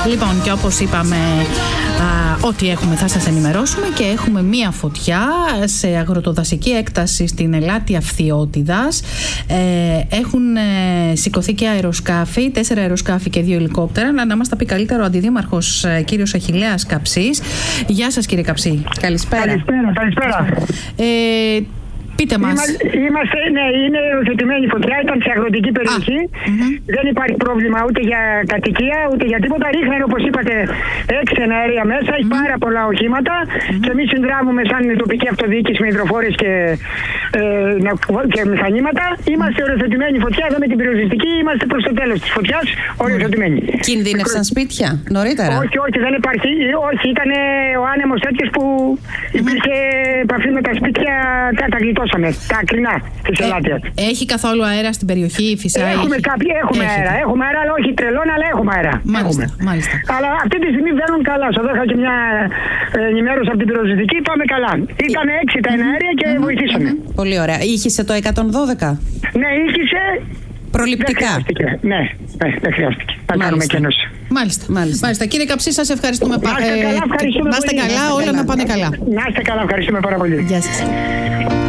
Λοιπόν, και όπως είπαμε, ό,τι έχουμε θα σας ενημερώσουμε, και έχουμε μία φωτιά σε αγροτοδασική έκταση στην Ελάτια Φθιώτιδας. Έχουν σηκωθεί και αεροσκάφη, 4 αεροσκάφη και 2 ελικόπτερα. Να μας τα πει καλύτερο ο Αντιδήμαρχος κύριος Αχιλλέας Καψής. Γεια σας, κύριε Καψή. Καλησπέρα. Καλησπέρα. Πείτε μας. Είναι οριοθετημένη φωτιά, ήταν σε αγροτική περιοχή. Δεν υπάρχει πρόβλημα ούτε για κατοικία ούτε για τίποτα. Ρίχνανε, όπως είπατε, 6 εναέρια μέσα, έχει πάρα πολλά οχήματα και εμείς συνδράμουμε σαν τοπική αυτοδιοίκηση με υδροφόρες και μηχανήματα. Είμαστε οριοθετημένη φωτιά, εδώ με την πυροσβεστική είμαστε προς το τέλος της φωτιάς, οριοθετημένοι. Κινδύνευσαν σπίτια νωρίτερα? Όχι, δεν υπάρχει. Όχι, ήταν ο άνεμος τέτοιος που υπήρχε επαφή με τα σπίτια, τα γλιτώσαμε. Τα ακρινά της Ελάτιας. Έχει καθόλου αέρα στην περιοχή, φυσικά? Έχουμε αέρα, αλλά όχι τρελόν, αλλά έχουμε αέρα. Μάλιστα. Αλλά αυτή τη στιγμή βγαίνουν καλά. Σας δώσα και μια ενημέρωση από την πυροσβεστική, πάμε καλά. Ήταν 6 τα εναέρια και βοηθήσαμε. Πολύ ωραία. Ήχησε το 112? Ναι, ήχησε. Προληπτικά. Ναι, δεν χρειάστηκε. Να κάνουμε κενός. Μάλιστα. Κύριε Καψή, σας ευχαριστούμε πάρα πολύ. Να είστε καλά, όλα να πάνε καλά. Να είστε καλά, ευχαριστούμε πάρα πολύ. Γεια σας.